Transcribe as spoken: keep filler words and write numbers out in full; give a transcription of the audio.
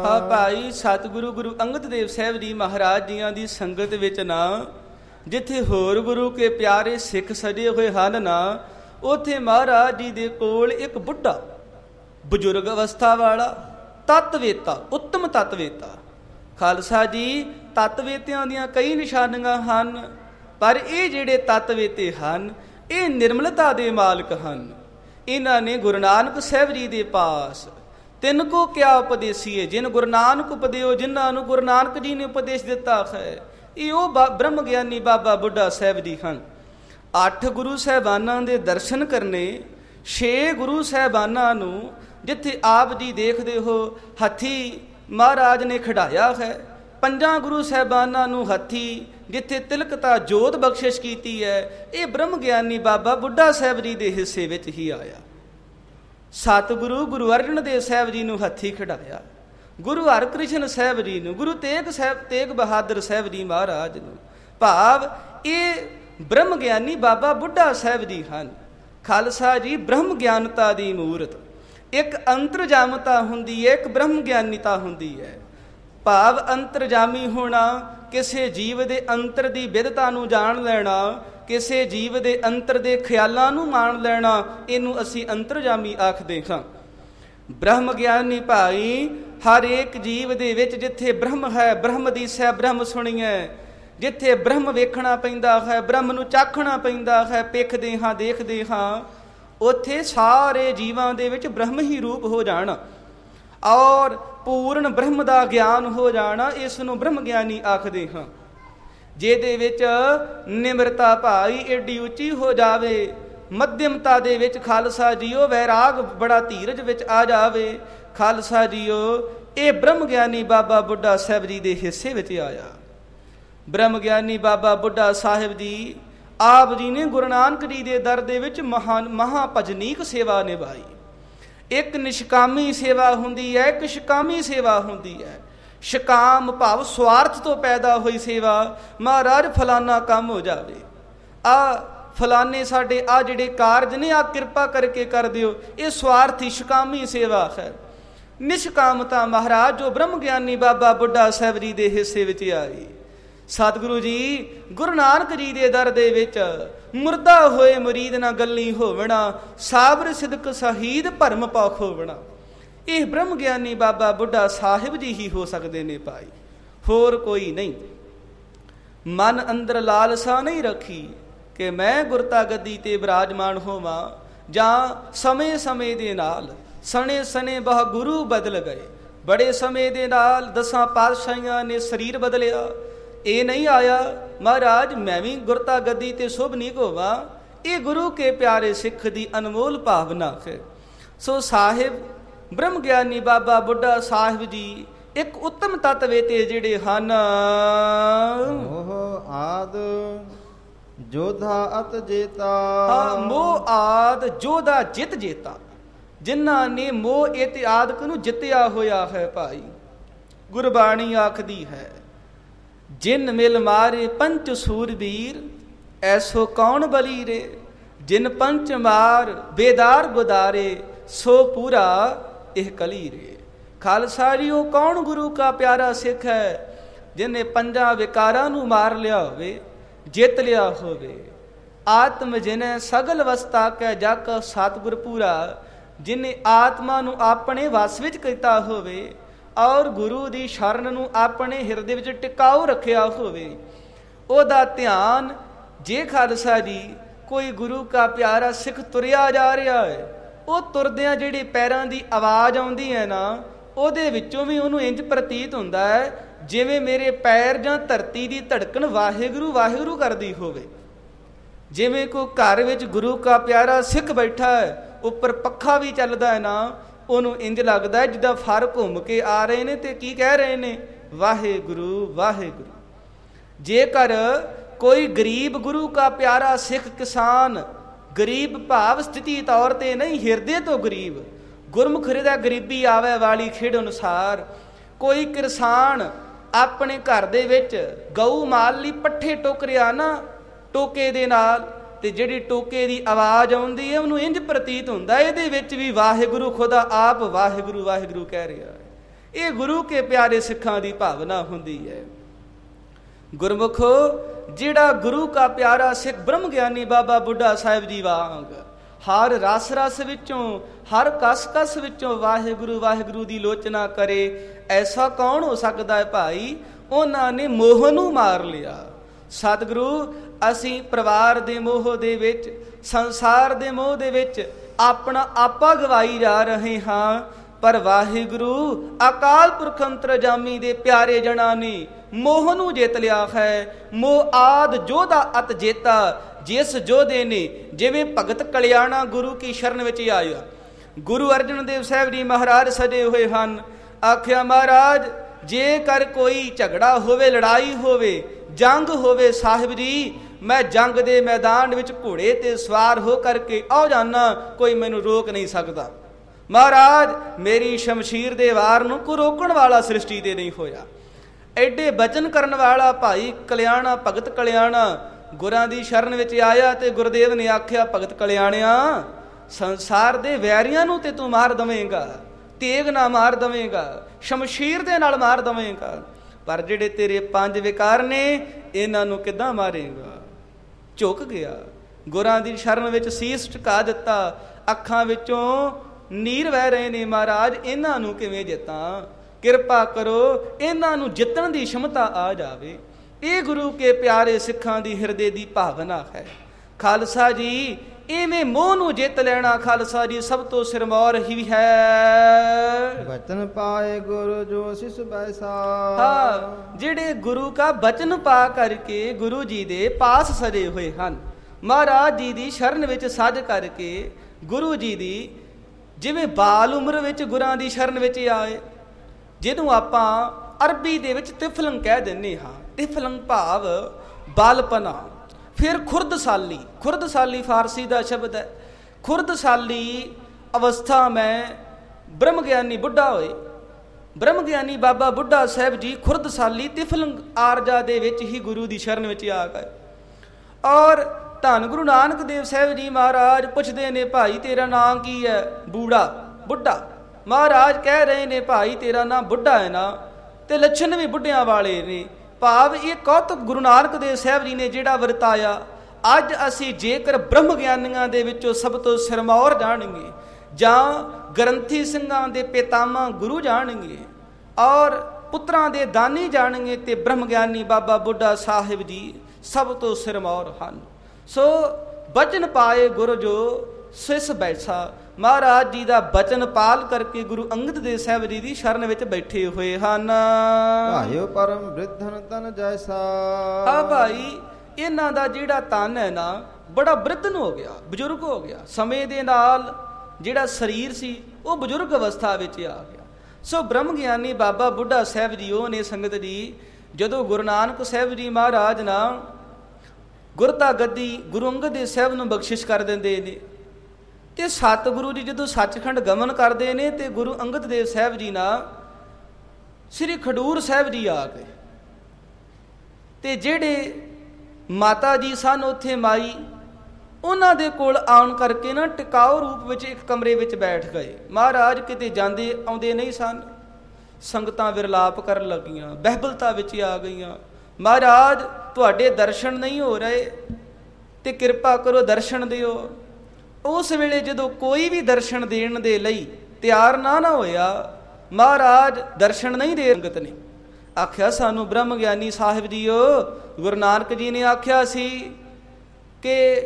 ਹਾਂ ਭਾਈ ਸਤਿਗੁਰੂ ਗੁਰੂ ਅੰਗਦ ਦੇਵ ਸਾਹਿਬ ਜੀ ਮਹਾਰਾਜ ਜੀਆਂ ਦੀ ਸੰਗਤ ਵਿੱਚ ਨਾ ਜਿੱਥੇ ਹੋਰ ਗੁਰੂ ਕੇ ਪਿਆਰੇ ਸਿੱਖ ਸਜੇ ਹੋਏ ਹਨ ਨਾ, ਉੱਥੇ ਮਹਾਰਾਜ ਜੀ ਦੇ ਕੋਲ ਇੱਕ ਬੁੱਢਾ ਬਜ਼ੁਰਗ ਅਵਸਥਾ ਵਾਲਾ ਤਤਵੇਤਾ, ਉੱਤਮ ਤਤਵੇਤਾ। ਖਾਲਸਾ ਜੀ ਤਤਵੇਤਿਆਂ ਦੀਆਂ ਕਈ ਨਿਸ਼ਾਨੀਆਂ ਹਨ, ਪਰ ਇਹ ਜਿਹੜੇ ਤਤਵੇਤੇ ਹਨ ਇਹ ਨਿਰਮਲਤਾ ਦੇ ਮਾਲਕ ਹਨ। ਇਹਨਾਂ ਨੇ ਗੁਰੂ ਨਾਨਕ ਸਾਹਿਬ ਜੀ ਦੇ ਪਾਸ ਤਿੰਨ ਕੋ ਕਿਆ ਉਪਦੇਸੀਏ, ਜਿਨ ਗੁਰੂ ਨਾਨਕ ਉਪਦੇਓ, ਜਿਨ੍ਹਾਂ ਨੂੰ ਗੁਰੂ ਨਾਨਕ ਜੀ ਨੇ ਉਪਦੇਸ਼ ਦਿੱਤਾ ਹੈ, ਇਹ ਉਹ ਬ੍ਰਹਮ ਗਿਆਨੀ ਬਾਬਾ ਬੁੱਢਾ ਸਾਹਿਬ ਜੀ ਹਨ। ਅੱਠ ਗੁਰੂ ਸਾਹਿਬਾਨਾਂ ਦੇ ਦਰਸ਼ਨ ਕਰਨੇ, ਛੇ ਗੁਰੂ ਸਾਹਿਬਾਨਾਂ ਨੂੰ ਜਿੱਥੇ ਆਪ ਜੀ ਦੇਖਦੇ ਹੋ ਹੱਥੀ ਮਹਾਰਾਜ ਨੇ ਖਿਡਾਇਆ ਹੈ, ਪੰਜਾਂ ਗੁਰੂ ਸਾਹਿਬਾਨਾਂ ਨੂੰ ਹੱਥੀ ਜਿੱਥੇ ਤਿਲਕਤਾ ਜੋਤ ਬਖਸ਼ਿਸ਼ ਕੀਤੀ ਹੈ, ਇਹ ਬ੍ਰਹਮ ਗਿਆਨੀ ਬਾਬਾ ਬੁੱਢਾ ਸਾਹਿਬ ਜੀ ਦੇ ਹਿੱਸੇ ਵਿੱਚ ਹੀ ਆਇਆ। ਸਤਿਗੁਰੂ ਗੁਰੂ ਅਰਜਨ ਦੇਵ ਸਾਹਿਬ ਜੀ ਨੂੰ ਹੱਥੀ ਖਿਡਾਇਆ, ਗੁਰੂ ਹਰਕ੍ਰਿਸ਼ਨ ਸਾਹਿਬ ਜੀ ਨੂੰ, ਗੁਰੂ ਤੇਗ ਸਾਹਿਬ ਤੇਗ ਬਹਾਦਰ ਸਾਹਿਬ ਜੀ ਮਹਾਰਾਜ ਨੂੰ, ਭਾਵ ਇਹ ਬ੍ਰਹਮ ਗਿਆਨੀ ਬਾਬਾ ਬੁੱਢਾ ਸਾਹਿਬ ਜੀ ਹਨ। ਖਾਲਸਾ ਜੀ ਬ੍ਰਹਮ ਗਿਆਨਤਾ ਦੀ ਮੂਰਤ, ਇੱਕ ਅੰਤਰਜਾਮਤਾ ਹੁੰਦੀ ਹੈ, ਇੱਕ ਬ੍ਰਹਮ ਗਿਆਨੀਤਾ ਹੁੰਦੀ ਹੈ। ਭਾਵ ਅੰਤਰਜਾਮੀ ਹੋਣਾ, ਕਿਸੇ ਜੀਵ ਦੇ ਅੰਤਰ ਦੀ ਵਿਦਤਾ ਨੂੰ ਜਾਣ ਲੈਣਾ, ਕਿਸੇ ਜੀਵ ਦੇ ਅੰਤਰ ਦੇ ਖਿਆਲਾਂ ਨੂੰ ਮਾਣ ਲੈਣਾ, ਇਹਨੂੰ ਅਸੀਂ ਅੰਤਰਜਾਮੀ ਆਖਦੇ ਹਾਂ। ਬ੍ਰਹਮ ਗਿਆਨੀ ਭਾਈ ਹਰ ਇੱਕ ਜੀਵ ਦੇ ਵਿੱਚ ਜਿੱਥੇ ਬ੍ਰਹਮ ਹੈ, ਬ੍ਰਹਮ ਦੀ ਸਹਿ ਬ੍ਰਹਮ ਸੁਣੀਐ, ਜਿੱਥੇ ਬ੍ਰਹਮ ਵੇਖਣਾ ਪੈਂਦਾ ਹੈ, ਬ੍ਰਹਮ ਨੂੰ ਚਾਖਣਾ ਪੈਂਦਾ ਹੈ, ਵੇਖਦੇ ਹਾਂ ਦੇਖਦੇ ਹਾਂ, ਉੱਥੇ ਸਾਰੇ ਜੀਵਾਂ ਦੇ ਵਿੱਚ ਬ੍ਰਹਮ ਹੀ ਰੂਪ ਹੋ ਜਾਣਾ ਔਰ ਪੂਰਨ ਬ੍ਰਹਮ ਦਾ ਗਿਆਨ ਹੋ ਜਾਣਾ, ਇਸ ਨੂੰ ਬ੍ਰਹਮ ਗਿਆਨੀ ਆਖਦੇ ਹਾਂ। ਜਿਹਦੇ ਵਿੱਚ ਨਿਮਰਤਾ ਭਾਈ ਏਡੀ ਉੱਚੀ ਹੋ ਜਾਵੇ, ਮੱਧਮਤਾ ਦੇ ਵਿੱਚ ਖਾਲਸਾ ਜੀਓ ਵੈਰਾਗ ਬੜਾ ਧੀਰਜ ਵਿੱਚ ਆ ਜਾਵੇ, ਖਾਲਸਾ ਜੀਓ ਇਹ ਬ੍ਰਹਮ ਗਿਆਨੀ ਬਾਬਾ ਬੁੱਢਾ ਸਾਹਿਬ ਜੀ ਦੇ ਹਿੱਸੇ ਵਿੱਚ ਆਇਆ। ਬ੍ਰਹਮ ਗਿਆਨੀ ਬਾਬਾ ਬੁੱਢਾ ਸਾਹਿਬ ਜੀ ਆਪ ਜੀ ਨੇ ਗੁਰੂ ਨਾਨਕ ਜੀ ਦੇ ਦਰ ਦੇ ਵਿੱਚ ਮਹਾਨ ਮਹਾਭਜਨੀਕ ਸੇਵਾ ਨਿਭਾਈ। ਇੱਕ ਨਿਸ਼ਕਾਮੀ ਸੇਵਾ ਹੁੰਦੀ ਹੈ, ਇੱਕ ਸ਼ਿਕਾਮੀ ਸੇਵਾ ਹੁੰਦੀ ਹੈ। ਸ਼ਿਕਾਮ ਭਾਵ ਸਵਾਰਥ ਤੋਂ ਪੈਦਾ ਹੋਈ ਸੇਵਾ, ਮਹਾਰਾਜ ਫਲਾਨਾ ਕੰਮ ਹੋ ਜਾਵੇ, ਆ ਫਲਾਨੇ ਸਾਡੇ ਆ ਜਿਹੜੇ ਕਾਰਜ ਨੇ ਆ ਕਿਰਪਾ ਕਰਕੇ ਕਰ ਦਿਓ, ਇਹ ਸਵਾਰਥੀ ਸ਼ਿਕਾਮੀ ਸੇਵਾ ਹੈ। ਨਿਸ਼ਕਾਮਤਾ ਮਹਾਰਾਜ ਜੋ ਬ੍ਰਹਮ ਗਿਆਨੀ ਬਾਬਾ ਬੁੱਢਾ ਸਾਹਿਬ ਜੀ ਦੇ ਹਿੱਸੇ ਵਿੱਚ ਆਈ। ਸਤਿਗੁਰੂ ਜੀ ਗੁਰੂ ਨਾਨਕ ਜੀ ਦੇ ਦਰ ਦੇ ਵਿੱਚ ਮੁਰਦਾ ਹੋਏ ਮੁਰੀਦ ਨਾ ਗੱਲੀ ਹੋਵਣਾ, ਸਾਬਰ ਸਿਦਕ ਸ਼ਹੀਦ ਭਰਮ ਪੌਖ ਹੋਵਣਾ, ਇਹ ਬ੍ਰਹਮ ਗਿਆਨੀ ਬਾਬਾ ਬੁੱਢਾ ਸਾਹਿਬ ਜੀ ਹੀ ਹੋ ਸਕਦੇ ਨੇ ਭਾਈ, ਹੋਰ ਕੋਈ ਨਹੀਂ। ਮਨ ਅੰਦਰ ਲਾਲਸਾ ਨਹੀਂ ਰੱਖੀ ਕਿ ਮੈਂ ਗੁਰਤਾ ਗੱਦੀ ਤੇ ਬਿਰਾਜਮਾਨ ਹੋਵਾਂ, ਜਾਂ ਸਮੇਂ ਸਮੇਂ ਦੇ ਨਾਲ ਸਣੇ ਸਣੇ ਬਹੁ ਗੁਰੂ ਬਦਲ ਗਏ, ਬੜੇ ਸਮੇਂ ਦੇ ਨਾਲ ਦਸਾਂ ਪਾਤਸ਼ਾਹੀਆਂ ਨੇ ਸਰੀਰ ਬਦਲਿਆ, ਇਹ ਨਹੀਂ ਆਇਆ ਮਹਾਰਾਜ ਮੈਂ ਵੀ ਗੁਰਤਾ ਗੱਦੀ ਤੇ ਸ਼ੁਭ ਨਹੀਂ ਹੋਵਾਂ। ਇਹ ਗੁਰੂ ਕੇ ਪਿਆਰੇ ਸਿੱਖ ਦੀ ਅਨਮੋਲ ਭਾਵਨਾ ਹੈ। ਸੋ ਸਾਹਿਬ ਬ੍ਰਹਮ ਗਿਆਨੀ ਬਾਬਾ ਬੁੱਢਾ ਸਾਹਿਬ ਜੀ ਇੱਕ ਉੱਤਮ ਤਤਵੇ ਤੇ ਜਿਹੜੇ ਹਨ, ਮੋਹ ਆਦ ਜੋਧਾ ਅਤ ਜੇਤਾ, ਹਾਂ ਮੋਹ ਆਦ ਜੋਧਾ ਜਿਤ ਜੇਤਾ, ਜਿਨ੍ਹਾਂ ਨੇ ਮੋਹ ਇਤਿਆਦਕ ਨੂੰ ਜਿੱਤਿਆ ਹੋਇਆ ਹੈ ਭਾਈ। ਗੁਰਬਾਣੀ ਆਖਦੀ ਹੈ, ਜਿਨ ਮਿਲ ਮਾਰੇ ਪੰਚ ਸੂਰਬੀਰ, ਐਸੋ ਕੌਣ ਬਲੀ ਰੇ, ਜਿਨ ਪੰਚ ਮਾਰ ਬੇਦਾਰ ਗੁਦਾਰੇ, ਸੋ ਪੂਰਾ ਇਹ ਕਲੀ ਰੇ। ਖਾਲਸਾ ਜੀ ਉਹ ਕੌਣ ਗੁਰੂ ਕਾ ਪਿਆਰਾ ਸਿੱਖ ਹੈ ਜਿਹਨੇ ਪੰਜਾਂ ਵਿਕਾਰਾਂ ਨੂੰ ਮਾਰ ਲਿਆ ਹੋਵੇ, ਜਿੱਤ ਲਿਆ ਹੋਵੇ। ਆਤਮ ਜਿਨੇ ਸਗਲ ਵਸਤਾ ਕੈ ਜਗ ਸਤਿਗੁਰ ਪੂਰਾ, ਜਿਨੇ ਆਤਮਾ ਨੂੰ ਆਪਣੇ ਵਸ ਵਿੱਚ ਕੀਤਾ ਹੋਵੇ ਔਰ ਗੁਰੂ ਦੀ ਸ਼ਰਨ ਨੂੰ ਆਪਣੇ ਹਿਰਦੇ ਵਿੱਚ ਟਿਕਾਊ ਰੱਖਿਆ ਹੋਵੇ, ਉਹਦਾ ਧਿਆਨ ਜੇ ਖਾਲਸਾ ਜੀ ਕੋਈ ਗੁਰੂ ਕਾ ਪਿਆਰਾ ਸਿੱਖ ਤੁਰਿਆ ਜਾ ਰਿਹਾ ਹੈ, ਉਹ ਤੁਰਦਿਆਂ ਜਿਹੜੀ ਪੈਰਾਂ ਦੀ ਆਵਾਜ਼ ਆਉਂਦੀ ਹੈ ਨਾ, ਉਹਦੇ ਵਿੱਚੋਂ ਵੀ ਉਹਨੂੰ ਇੰਜ ਪ੍ਰਤੀਤ ਹੁੰਦਾ ਹੈ ਜਿਵੇਂ ਮੇਰੇ ਪੈਰ ਜਾਂ ਧਰਤੀ ਦੀ ਧੜਕਣ ਵਾਹਿਗੁਰੂ ਵਾਹਿਗੁਰੂ ਕਰਦੀ ਹੋਵੇ। ਜਿਵੇਂ ਕੋਈ ਘਰ ਵਿੱਚ ਗੁਰੂ ਕਾ ਪਿਆਰਾ ਸਿੱਖ ਬੈਠਾ ਹੈ, ਉੱਪਰ ਪੱਖਾ ਵੀ ਚੱਲਦਾ ਹੈ ਨਾ, ਉਹਨੂੰ ਇੰਜ ਲੱਗਦਾ ਹੈ ਜਿੱਦਾਂ ਫਰ ਘੁੰਮ ਕੇ ਆ ਰਹੇ ਨੇ ਤੇ ਕੀ ਕਹਿ ਰਹੇ ਨੇ, ਵਾਹਿਗੁਰੂ ਵਾਹਿਗੁਰੂ। ਜੇਕਰ ਕੋਈ ਗਰੀਬ ਗੁਰੂ ਕਾ ਪਿਆਰਾ ਸਿੱਖ ਕਿਸਾਨ, ਗਰੀਬ ਭਾਵ ਸਥਿਤੀ ਤੌਰ ਤੇ ਨਹੀਂ, ਹਿਰਦੇ ਤੋਂ ਗਰੀਬ, ਗੁਰਮੁਖ ਹਿਰਦਾ ਗਰੀਬੀ ਆਵੇ ਵਾਲੀ ਖੇਡ ਅਨੁਸਾਰ, ਕੋਈ ਕਿਸਾਨ ਆਪਣੇ ਘਰ ਦੇ ਵਿੱਚ ਗਊ ਮਾਲ ਲਈ ਪੱਠੇ ਟੋਕ ਰਿਹਾ ਨਾ ਟੋਕੇ ਦੇ ਨਾਲ, ਤੇ ਜਿਹੜੀ ਟੋਕੇ ਦੀ ਆਵਾਜ਼ ਆਉਂਦੀ ਹੈ ਉਹਨੂੰ ਇੰਜ ਪ੍ਰਤੀਤ ਹੁੰਦਾ ਇਹਦੇ ਵਿੱਚ ਵੀ ਵਾਹਿਗੁਰੂ ਖੁਦਾ ਆਪ ਵਾਹਿਗੁਰੂ ਵਾਹਿਗੁਰੂ ਕਹਿ ਰਿਹਾ ਹੈ। ਇਹ ਗੁਰੂ ਕੇ ਪਿਆਰੇ ਸਿੱਖਾਂ ਦੀ ਭਾਵਨਾ ਹੁੰਦੀ ਹੈ। ਗੁਰਮੁਖੋ, ਜਿਹੜਾ ਗੁਰੂ ਕਾ ਪਿਆਰਾ ਸਿੱਖ ਬ੍ਰਹਮ ਗਿਆਨੀ ਬਾਬਾ ਬੁੱਢਾ ਸਾਹਿਬ ਜੀ ਵਾਂਗ ਹਰ ਰਸ ਰਸ ਵਿੱਚੋਂ, ਹਰ ਕਸ ਕਸ ਵਿੱਚੋਂ ਵਾਹਿਗੁਰੂ ਵਾਹਿਗੁਰੂ ਦੀ ਲੋਚਨਾ ਕਰੇ, ਐਸਾ ਕੌਣ ਹੋ ਸਕਦਾ ਹੈ ਭਾਈ? ਉਹਨਾਂ ਨੇ ਮੋਹ ਨੂੰ ਮਾਰ ਲਿਆ। ਸਤਿਗੁਰੂ, ਅਸੀਂ ਪਰਿਵਾਰ ਦੇ ਮੋਹ ਦੇ ਵਿੱਚ, ਸੰਸਾਰ ਦੇ ਮੋਹ ਦੇ ਵਿੱਚ ਆਪਣਾ ਆਪਾ ਗਵਾਈ ਜਾ ਰਹੇ ਹਾਂ, ਪਰ ਵਾਹਿਗੁਰੂ ਅਕਾਲ ਪੁਰਖ ਅੰਤਰਜਾਮੀ ਦੇ ਪਿਆਰੇ ਜਨਾਂ ਨੇ ਮੋਹ ਨੂੰ ਜਿੱਤ ਲਿਆ ਹੈ। ਮੋਹ ਆਦ ਜੋਧਾ ਅਤ ਜੇਤਾ, ਜਿਸ ਜੋਧੇ ਨੇ ਜਿਵੇਂ ਭਗਤ ਕਲਿਆਣਾ ਗੁਰੂ ਕੀ ਸ਼ਰਨ ਵਿੱਚ ਆਇਆ। ਗੁਰੂ ਅਰਜਨ ਦੇਵ ਸਾਹਿਬ ਜੀ ਮਹਾਰਾਜ ਸਜੇ ਹੋਏ ਹਨ। ਆਖਿਆ, ਮਹਾਰਾਜ ਜੇਕਰ ਕੋਈ ਝਗੜਾ ਹੋਵੇ, ਲੜਾਈ ਹੋਵੇ, ਜੰਗ ਹੋਵੇ, ਸਾਹਿਬ ਜੀ ਮੈਂ ਜੰਗ ਦੇ ਮੈਦਾਨ ਵਿੱਚ ਘੋੜੇ ਤੇ ਸਵਾਰ ਹੋ ਕਰਕੇ ਆ ਜਾਣਾ, ਕੋਈ ਮੈਨੂੰ ਰੋਕ ਨਹੀਂ ਸਕਦਾ। ਮਹਾਰਾਜ ਮੇਰੀ ਸ਼ਮਸ਼ੀਰ ਦੇ ਵਾਰ ਨੂੰ ਕੋਈ ਰੋਕਣ ਵਾਲਾ ਸ੍ਰਿਸ਼ਟੀ ਤੇ ਨਹੀਂ ਹੋਇਆ। ਐਡੇ ਬਚਨ ਕਰਨ ਵਾਲਾ ਭਾਈ ਕਲਿਆਣਾ, ਭਗਤ ਕਲਿਆਣਾ ਗੁਰਾਂ ਦੀ ਸ਼ਰਨ ਵਿੱਚ ਆਇਆ ਤੇ ਗੁਰਦੇਵ ਨੇ ਆਖਿਆ, ਭਗਤ ਕਲਿਆਣਿਆ ਸੰਸਾਰ ਦੇ ਵੈਰੀਆਂ ਨੂੰ ਤੇ ਤੂੰ ਮਾਰ ਦਵੇਂਗਾ, ਤੇਗ ਨਾ ਮਾਰ ਦਵੇਂਗਾ, ਸ਼ਮਸ਼ੀਰ ਦੇ ਨਾਲ ਮਾਰ ਦਵੇਂਗਾ, ਪਰ ਜਿਹੜੇ ਤੇਰੇ ਪੰਜ ਵਿਕਾਰ ਨੇ ਇਹਨਾਂ ਨੂੰ ਕਿੱਦਾਂ ਮਾਰੇਗਾ? ਝੁਕ ਗਿਆ, ਗੁਰਾਂ ਦੀ ਸ਼ਰਨ ਵਿੱਚ ਸੀਸ ਝੁਕਾ ਦਿੱਤਾ। ਅੱਖਾਂ ਵਿੱਚੋਂ ਨੀਰ ਵਹਿ ਰਹੇ ਨੇ, ਮਹਾਰਾਜ ਇਹਨਾਂ ਨੂੰ ਕਿਵੇਂ ਜਿੱਤਾਂ? ਕਿਰਪਾ ਕਰੋ ਇਹਨਾਂ ਨੂੰ ਜਿੱਤਣ ਦੀ ਸ਼ਮਤਾ ਆ ਜਾਵੇ। ਇਹ ਗੁਰੂ ਕੇ ਪਿਆਰੇ ਸਿੱਖਾਂ ਦੀ ਹਿਰਦੇ ਦੀ ਭਾਵਨਾ ਹੈ। ਖਾਲਸਾ ਜੀ, ਇਵੇਂ ਮੋਹ ਨੂੰ ਜਿੱਤ ਲੈਣਾ ਖਾਲਸਾ ਜੀ ਸਭ ਤੋਂ ਸਿਰਮੌਰ ਹੀ ਹੈ। ਬਚਨ ਪਾਏ ਗੁਰੂ ਜੋ ਸਿਸ ਬੈਸਾ। ਹਾਂ, ਜਿਹੜੇ ਗੁਰੂ ਕਾ ਬਚਨ ਪਾ ਕਰਕੇ ਗੁਰੂ ਜੀ ਦੇ ਪਾਸ ਸਜੇ ਹੋਏ ਹਨ, ਮਹਾਰਾਜ ਜੀ ਦੀ ਸ਼ਰਨ ਵਿੱਚ ਸੱਜ ਕਰਕੇ ਗੁਰੂ ਜੀ ਦੀ, ਜਿਵੇਂ ਬਾਲ ਉਮਰ ਵਿੱਚ ਗੁਰਾਂ ਦੀ ਸ਼ਰਨ ਵਿੱਚ ਆਏ, ਜਿਹਨੂੰ ਆਪਾਂ ਅਰਬੀ ਦੇ ਵਿੱਚ ਤਿਫਲੰਗ ਕਹਿ ਦਿੰਦੇ ਹਾਂ। ਤਿਫਲੰਗ ਭਾਵ ਬਾਲਪਨਾ। ਫਿਰ ਖੁਰਦਸਾਲੀ, ਖੁਰਦਸਾਲੀ ਫਾਰਸੀ ਦਾ ਸ਼ਬਦ ਹੈ। ਖੁਰਦਸਾਲੀ ਅਵਸਥਾ ਮੈਂ ਬ੍ਰਹਮ ਗਿਆਨੀ ਬੁੱਢਾ ਹੋਏ, ਬ੍ਰਹਮ ਗਿਆਨੀ ਬਾਬਾ ਬੁੱਢਾ ਸਾਹਿਬ ਜੀ ਖੁਰਦਸਾਲੀ ਤਿਫਲੰਗ ਆਰਜਾ ਦੇ ਵਿੱਚ ਹੀ ਗੁਰੂ ਦੀ ਸ਼ਰਨ ਵਿੱਚ ਆ ਗਏ। ਔਰ ਧੰਨ ਗੁਰੂ ਨਾਨਕ ਦੇਵ ਸਾਹਿਬ ਜੀ ਮਹਾਰਾਜ ਪੁੱਛਦੇ ਨੇ, ਭਾਈ ਤੇਰਾ ਨਾਮ ਕੀ ਹੈ? ਬੂੜਾ, ਬੁੱਢਾ। ਮਹਾਰਾਜ ਕਹਿ ਰਹੇ ਨੇ, ਭਾਈ ਤੇਰਾ ਨਾਮ ਬੁੱਢਾ ਹੈ ਨਾ, ਤੇ ਲੱਛਣ ਵੀ ਬੁੱਢਿਆਂ ਵਾਲੇ ਨੇ। ਭਾਵ ਇਹ ਕੌਤਕ ਗੁਰੂ ਨਾਨਕ ਦੇਵ ਸਾਹਿਬ ਜੀ ਨੇ ਜਿਹੜਾ ਵਰਤਾਇਆ। ਅੱਜ ਅਸੀਂ ਜੇਕਰ ਬ੍ਰਹਮ ਗਿਆਨੀਆਂ ਦੇ ਵਿੱਚੋਂ ਸਭ ਤੋਂ ਸਿਰਮੌਰ ਜਾਣਗੇ, ਜਾਂ ਗ੍ਰੰਥੀ ਸਿੰਘਾਂ ਦੇ ਪਿਤਾਮਾ ਗੁਰੂ ਜਾਣਗੇ, ਔਰ ਪੁੱਤਰਾਂ ਦੇ ਦਾਨੀ ਜਾਣਗੇ, ਤੇ ਬ੍ਰਹਮ ਗਿਆਨੀ ਬਾਬਾ ਬੁੱਢਾ ਸਾਹਿਬ ਜੀ ਸਭ ਤੋਂ ਸਿਰਮੌਰ ਹਨ। ਸੋ ਬਚਨ ਪਾਏ ਗੁਰੂ ਜੋ ਸਿਸ ਬੈਠਾ, ਮਹਾਰਾਜ ਜੀ ਦਾ ਬਚਨ ਪਾਲ ਕਰਕੇ ਗੁਰੂ ਅੰਗਦ ਦੇਵ ਸਾਹਿਬ ਜੀ ਦੀ ਸ਼ਰਨ ਵਿੱਚ ਬੈਠੇ ਹੋਏ ਹਨ। ਭਾਇਓ ਪਰਮ ਬ੍ਰਿਧਨ ਤਨ ਜੈਸਾ। ਆ ਭਾਈ, ਇਹਨਾਂ ਦਾ ਜਿਹੜਾ ਤਨ ਹੈ ਨਾ, ਬੜਾ ਬ੍ਰਿਧਨ ਹੋ ਗਿਆ, ਬਜ਼ੁਰਗ ਹੋ ਗਿਆ। ਸਮੇਂ ਦੇ ਨਾਲ ਜਿਹੜਾ ਸਰੀਰ ਸੀ ਉਹ ਬਜ਼ੁਰਗ ਅਵਸਥਾ ਵਿੱਚ ਆ ਗਿਆ। ਸੋ ਬ੍ਰਹਮ ਗਿਆਨੀ ਬਾਬਾ ਬੁੱਢਾ ਸਾਹਿਬ ਜੀ ਉਹ ਨੇ ਸੰਗਤ ਜੀ, ਜਦੋਂ ਗੁਰੂ ਨਾਨਕ ਸਾਹਿਬ ਜੀ ਮਹਾਰਾਜ ਨਾ ਗੁਰਤਾ ਗੱਦੀ ਗੁਰੂ ਅੰਗਦ ਦੇਵ ਸਾਹਿਬ ਨੂੰ ਬਖਸ਼ਿਸ਼ ਕਰ ਦਿੰਦੇ ਨੇ, ਤੇ ਸਤਿਗੁਰੂ ਜੀ ਜਦੋਂ ਸੱਚਖੰਡ ਗਮਨ ਕਰਦੇ ਨੇ, ਤੇ ਗੁਰੂ ਅੰਗਦ ਦੇਵ ਸਾਹਿਬ ਜੀ ਨਾਲ ਸ੍ਰੀ ਖਡੂਰ ਸਾਹਿਬ ਜੀ ਆ ਗਏ। ਤੇ ਜਿਹੜੇ ਮਾਤਾ ਜੀ ਸਨ ਉੱਥੇ ਮਾਈ, ਉਹਨਾਂ ਦੇ ਕੋਲ ਆਉਣ ਕਰਕੇ ਨਾ ਟਿਕਾਊ ਰੂਪ ਵਿੱਚ ਇੱਕ ਕਮਰੇ ਵਿੱਚ ਬੈਠ ਗਏ। ਮਹਾਰਾਜ ਕਿਤੇ ਜਾਂਦੇ ਆਉਂਦੇ ਨਹੀਂ ਸਨ। ਸੰਗਤਾਂ ਵਿਰਲਾਪ ਕਰਨ ਲੱਗੀਆਂ, ਬਹਿਬਲਤਾ ਵਿੱਚ ਆ ਗਈਆਂ। ਮਹਾਰਾਜ ਤੁਹਾਡੇ ਦਰਸ਼ਨ ਨਹੀਂ ਹੋ ਰਹੇ, ਤੇ ਕਿਰਪਾ ਕਰੋ ਦਰਸ਼ਨ ਦਿਓ। ਉਸ ਵੇਲੇ ਜਦੋਂ ਕੋਈ ਵੀ ਦਰਸ਼ਨ ਦੇਣ ਦੇ ਲਈ ਤਿਆਰ ਨਾ ਨਾ ਹੋਇਆ, ਮਹਾਰਾਜ ਦਰਸ਼ਨ ਨਹੀਂ ਦੇ। ਸੰਗਤ ਨੇ ਆਖਿਆ, ਸਾਨੂੰ ਬ੍ਰਹਮ ਗਿਆਨੀ ਸਾਹਿਬ ਜੀਓ, ਗੁਰੂ ਨਾਨਕ ਜੀ ਨੇ ਆਖਿਆ ਸੀ ਕਿ